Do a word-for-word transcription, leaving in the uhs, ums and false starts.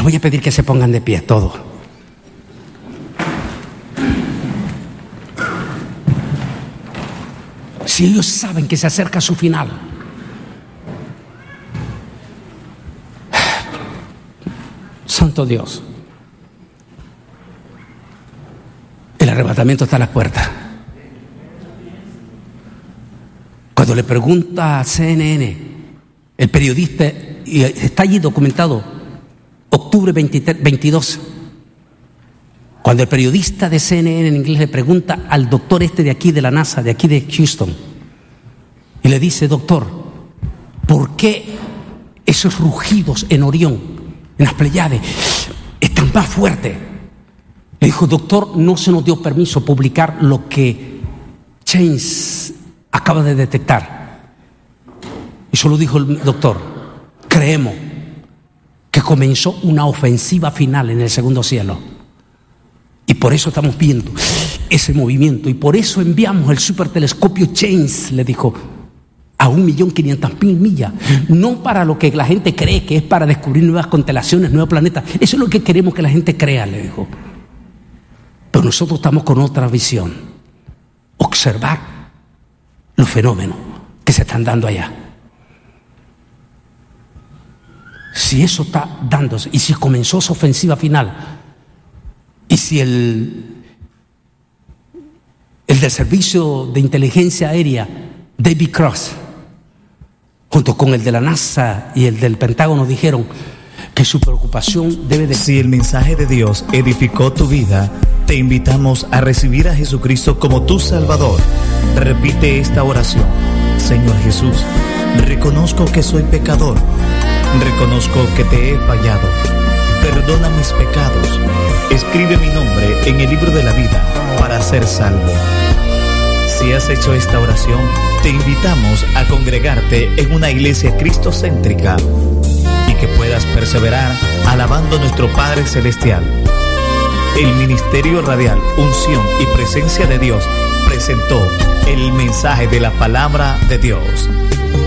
voy a pedir que se pongan de pie todos. Si ellos saben que se acerca su final, santo Dios, el arrebatamiento está a las puertas. Cuando le pregunta a C N N, el periodista, y está allí documentado, octubre veintidós, cuando el periodista de C N N en inglés le pregunta al doctor este de aquí de la NASA, de aquí de Houston, y le dice: doctor, ¿por qué esos rugidos en Orión, en las Pléyades, están más fuertes? Le dijo: doctor, no se nos dio permiso publicar lo que James acaba de detectar. Y solo dijo el doctor: creemos que comenzó una ofensiva final en el segundo cielo. Y por eso estamos viendo ese movimiento. Y por eso enviamos el supertelescopio James, le dijo, a un millón quinientas mil millas. No para lo que la gente cree que es para descubrir nuevas constelaciones, nuevos planetas. Eso es lo que queremos que la gente crea, le dijo. Pero nosotros estamos con otra visión. Observar los fenómenos que se están dando allá. Si eso está dándose, y si comenzó esa ofensiva final, y si el, el del servicio de inteligencia aérea, David Cross, junto con el de la NASA y el del Pentágono, dijeron que su preocupación debe de... Si el mensaje de Dios edificó tu vida, te invitamos a recibir a Jesucristo como tu Salvador. Repite esta oración: Señor Jesús, reconozco que soy pecador, reconozco que te he fallado, perdona mis pecados, escribe mi nombre en el libro de la vida para ser salvo. Si has hecho esta oración, te invitamos a congregarte en una iglesia cristocéntrica y que puedas perseverar alabando a nuestro Padre Celestial. El Ministerio Radial Unción y Presencia de Dios presentó el mensaje de la Palabra de Dios.